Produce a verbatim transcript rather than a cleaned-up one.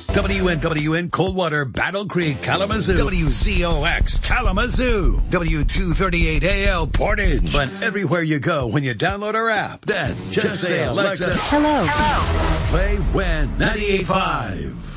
W N W N Coldwater, Battle Creek, Kalamazoo. W Z O X Kalamazoo. W two thirty-eight A L Portage. But everywhere you go when you download our app, then just, just say, Alexa, hello. Hello. Play W E N ninety-eight point five.